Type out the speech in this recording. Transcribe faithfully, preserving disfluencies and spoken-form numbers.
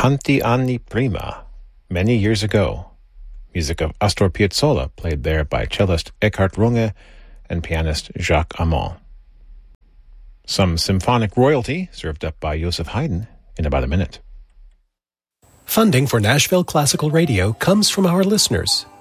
Tanti anni prima, many years ago. Music of Astor Piazzolla, played there by cellist Eckhard Runge and pianist Jacques Amand. Some symphonic royalty served up by Joseph Haydn in about a minute. Funding for Nashville Classical Radio comes from our listeners,